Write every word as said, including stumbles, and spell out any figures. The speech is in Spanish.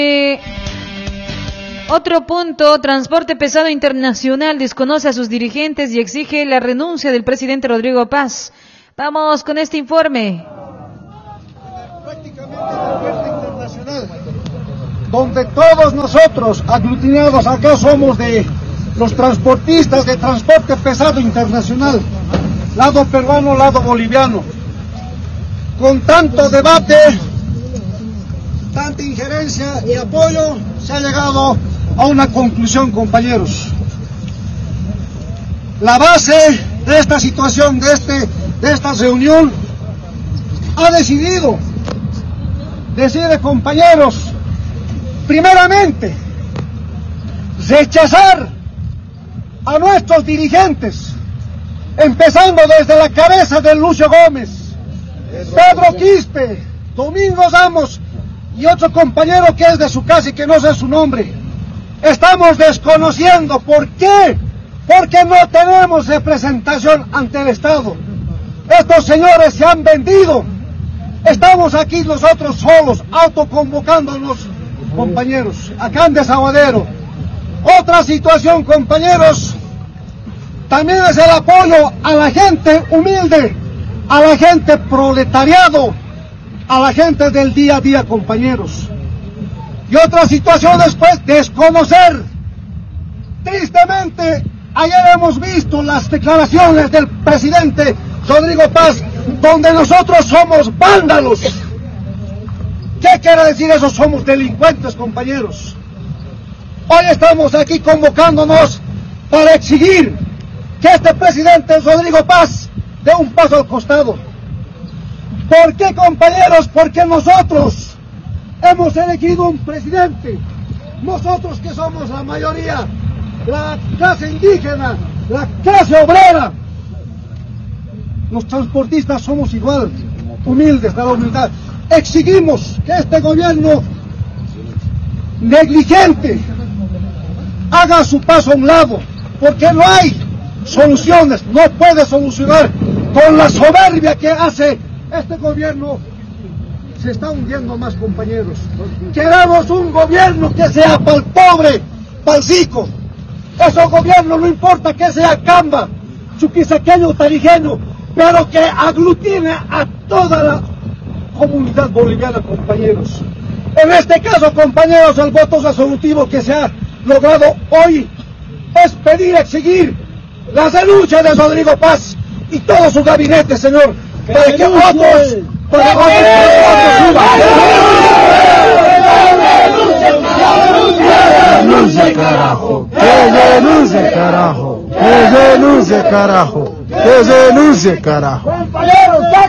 Eh, otro punto, Transporte Pesado Internacional desconoce a sus dirigentes y exige la renuncia del presidente Rodrigo Paz. Vamos con este informe. Prácticamente la oferta internacional, donde todos nosotros aglutinados acá somos de los transportistas de Transporte Pesado Internacional, lado peruano, lado boliviano. Con tanto debate, tanta injerencia y apoyo, se ha llegado a una conclusión, compañeros. La base de esta situación, de, este, de esta reunión, ha decidido, decide, compañeros, primeramente, rechazar a nuestros dirigentes, empezando desde la cabeza de Lucio Gómez, Pedro Quispe, Domingo Ramos y otro compañero que es de su casa y que no sé su nombre. Estamos desconociendo. ¿Por qué? Porque no tenemos representación ante el Estado. Estos señores se han vendido. Estamos aquí nosotros solos, autoconvocándonos, compañeros, acá en Desaguadero. Otra situación, compañeros, también es el apoyo a la gente humilde, a la gente proletariado, a la gente del día a día, compañeros. Y otra situación después, desconocer. Tristemente, ayer hemos visto las declaraciones del presidente Rodrigo Paz, donde nosotros somos vándalos. ¿Qué quiere decir eso? Somos delincuentes, compañeros. Hoy estamos aquí convocándonos para exigir que este presidente Rodrigo Paz dé un paso al costado. ¿Por qué, compañeros? Porque nosotros hemos elegido un presidente. Nosotros que somos la mayoría, la clase indígena, la clase obrera. Los transportistas somos igual, humildes, de la humildad. Exigimos que este gobierno negligente haga su paso a un lado, porque no hay soluciones, no puede solucionar con la soberbia que hace este gobierno. Se está hundiendo más, compañeros. Queremos un gobierno que sea para el pobre, para el rico. Ese gobierno no importa que sea camba, chuquisaqueño, tarijeño, pero que aglutine a toda la comunidad boliviana, compañeros. En este caso, compañeros, el voto resolutivo que se ha logrado hoy es pedir, exigir la renuncia de Rodrigo Paz y todo su gabinete, señor, para que otros, para que renuncie, carajo, que renuncie, carajo, que renuncie, carajo, que renuncie, carajo. compañeros,